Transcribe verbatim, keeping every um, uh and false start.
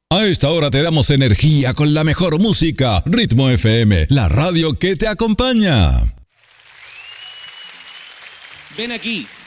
A esta hora te damos energía con la mejor música. Ritmo F M, la radio que te acompaña. Ven aquí.